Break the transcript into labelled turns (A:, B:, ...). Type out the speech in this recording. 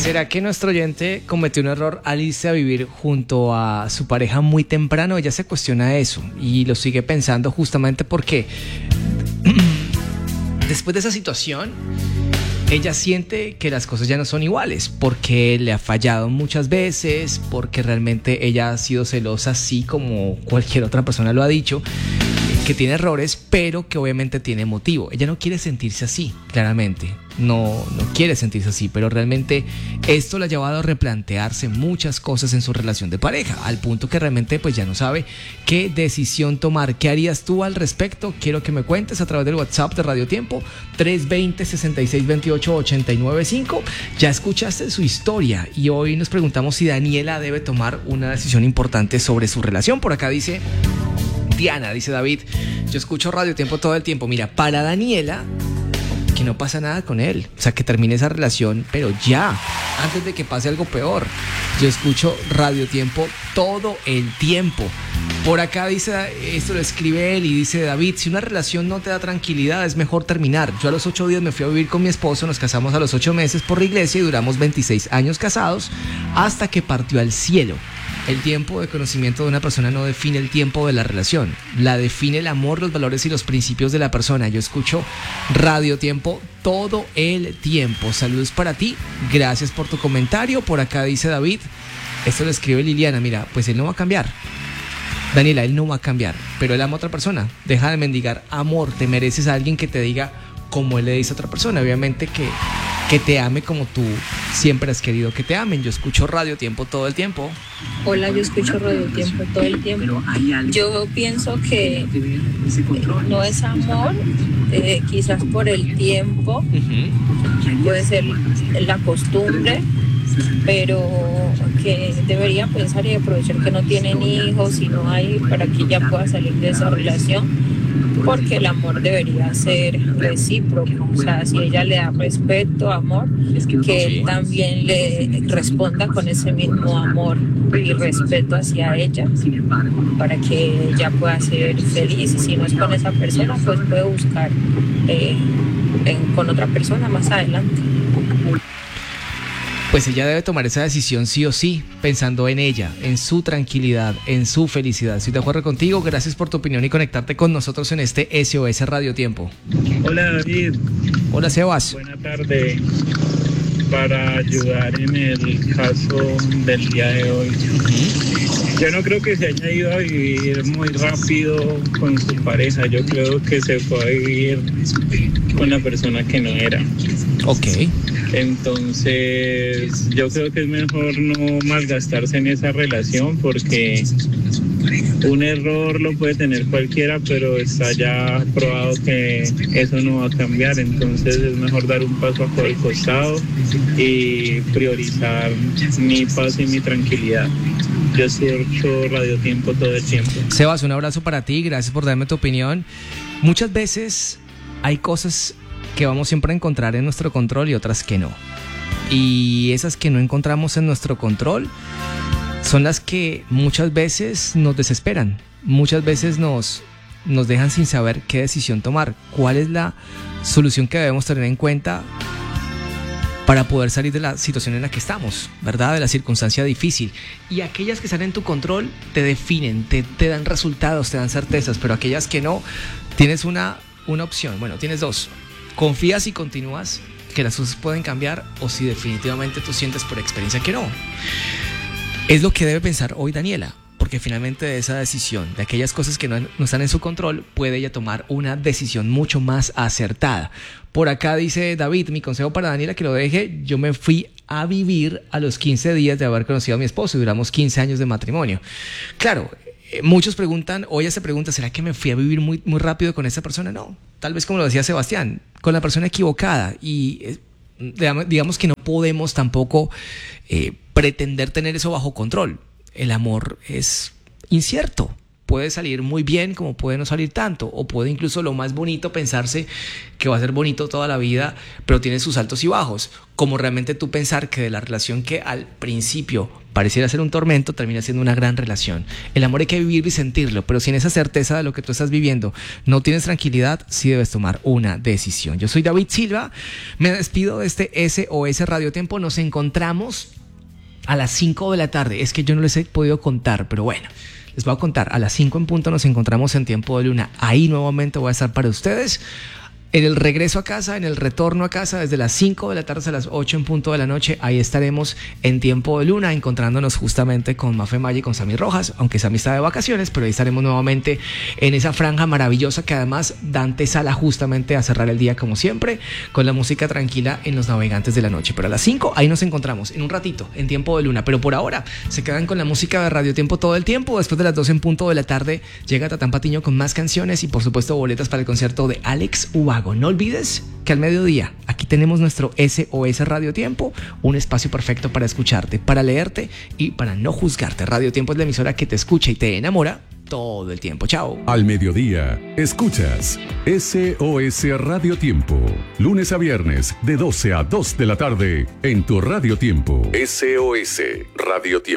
A: ¿Será que nuestro oyente cometió un error al irse a vivir junto a su pareja muy temprano? Ella se cuestiona eso y lo sigue pensando justamente porque después de esa situación ella siente que las cosas ya no son iguales, porque le ha fallado muchas veces, porque realmente ella ha sido celosa, así como cualquier otra persona lo ha dicho, que tiene errores, pero que obviamente tiene motivo. Ella no quiere sentirse así, claramente. No quiere sentirse así, pero realmente esto le ha llevado a replantearse muchas cosas en su relación de pareja, al punto que realmente pues ya no sabe qué decisión tomar. ¿Qué harías tú al respecto? Quiero que me cuentes a través del WhatsApp de Radio Tiempo, 320-6628-895. Ya escuchaste su historia y hoy nos preguntamos si Daniela debe tomar una decisión importante sobre su relación. Por acá dice Diana, dice David, yo escucho Radio Tiempo todo el tiempo. Mira, para Daniela, que no pasa nada con él, o sea, que termine esa relación, pero ya, antes de que pase algo peor. Yo escucho Radio Tiempo todo el tiempo. Por acá dice, esto lo escribe él y dice David, si una relación no te da tranquilidad es mejor terminar. Yo a los 8 días me fui a vivir con mi esposo, nos casamos a los 8 meses por la iglesia y duramos 26 años casados hasta que partió al cielo. El tiempo de conocimiento de una persona no define el tiempo de la relación, la define el amor, los valores y los principios de la persona. Yo escucho Radio Tiempo todo el tiempo. Saludos para ti, gracias por tu comentario. Por acá dice David, esto lo escribe Liliana, mira, pues él no va a cambiar. Daniela, él no va a cambiar, pero él ama a otra persona. Deja de mendigar amor, te mereces a alguien que te diga como él le dice a otra persona. Obviamente que te ame como tú siempre has querido que te amen. Yo escucho Radio Tiempo todo el tiempo.
B: Hola, yo escucho Radio Tiempo todo el tiempo. Yo pienso que no es amor, quizás por el tiempo, puede ser la costumbre, pero que debería pensar y aprovechar que no tienen hijos y no hay, para que ella pueda salir de esa relación. Porque el amor debería ser recíproco, o sea, si ella le da respeto, amor, que él también le responda con ese mismo amor y respeto hacia ella, para que ella pueda ser feliz. Y si no es con esa persona, pues puede buscar con otra persona más adelante.
A: Pues ella debe tomar esa decisión sí o sí, pensando en ella, en su tranquilidad, en su felicidad. Estoy de acuerdo contigo, gracias por tu opinión y conectarte con nosotros en este SOS Radio Tiempo.
C: Hola David.
A: Hola Sebas.
C: Buena tarde. Para ayudar en el caso del día de hoy. Yo no creo que se haya ido a vivir muy rápido con su pareja. Yo creo que se fue a vivir con la persona que no era.
A: Ok.
C: Entonces, yo creo que es mejor no malgastarse en esa relación, porque un error lo puede tener cualquiera, pero está ya probado que eso no va a cambiar. Entonces es mejor dar un paso por el costado y priorizar mi paz y mi tranquilidad. Yo escucho Radio Tiempo todo el tiempo.
A: Sebas, un abrazo para ti, gracias por darme tu opinión. Muchas veces hay cosas que vamos siempre a encontrar en nuestro control y otras que no. Y esas que no encontramos en nuestro control son las que muchas veces nos desesperan, muchas veces nos dejan sin saber qué decisión tomar, cuál es la solución que debemos tener en cuenta para poder salir de la situación en la que estamos, ¿verdad? De la circunstancia difícil. Y aquellas que están en tu control te definen, te dan resultados, te dan certezas, pero aquellas que no, tienes una opción, bueno, tienes dos. Confías y continúas, que las cosas pueden cambiar, o si definitivamente tú sientes por experiencia que no. Es lo que debe pensar hoy Daniela, porque finalmente de esa decisión, de aquellas cosas que no están en su control, puede ella tomar una decisión mucho más acertada. Por acá dice David, mi consejo para Daniela que lo deje, yo me fui a vivir a los 15 días de haber conocido a mi esposo y duramos 15 años de matrimonio. Claro, muchos preguntan, o ella se pregunta, ¿será que me fui a vivir muy, muy rápido con esa persona? No, tal vez como lo decía Sebastián, con la persona equivocada. Y digamos que no podemos tampoco pretender tener eso bajo control. El amor es incierto, puede salir muy bien como puede no salir tanto, o puede incluso lo más bonito pensarse que va a ser bonito toda la vida, pero tiene sus altos y bajos, como realmente tú pensar que de la relación que al principio pareciera ser un tormento termina siendo una gran relación. El amor hay que vivir y sentirlo, pero si en esa certeza de lo que tú estás viviendo no tienes tranquilidad, sí debes tomar una decisión. Yo soy David Silva, me despido de este SOS Radio Tiempo. Nos encontramos a las 5 de la tarde. Es que yo no les he podido contar, pero bueno, les voy a contar. A las 5 en punto nos encontramos en Tiempo de Luna. Ahí nuevamente voy a estar para ustedes. En el regreso a casa, en el retorno a casa, desde las 5 de la tarde a las 8 en punto de la noche, ahí estaremos en Tiempo de Luna, encontrándonos justamente con Mafe Maya y con Sammy Rojas, aunque Sammy está de vacaciones, pero ahí estaremos nuevamente en esa franja maravillosa que además da antesala justamente a cerrar el día como siempre, con la música tranquila en Los Navegantes de la Noche. Pero a las 5 ahí nos encontramos, en un ratito, en Tiempo de Luna. Pero por ahora, se quedan con la música de Radio Tiempo todo el tiempo. Después de las 12 en punto de la tarde, llega Tatán Patiño con más canciones y por supuesto boletas para el concierto de Alex Ubago. No olvides que al mediodía aquí tenemos nuestro SOS Radio Tiempo, un espacio perfecto para escucharte, para leerte y para no juzgarte. Radio Tiempo es la emisora que te escucha y te enamora todo el tiempo. Chao.
D: Al mediodía, escuchas SOS Radio Tiempo, lunes a viernes de 12 a 2 de la tarde en tu Radio Tiempo. SOS Radio Tiempo.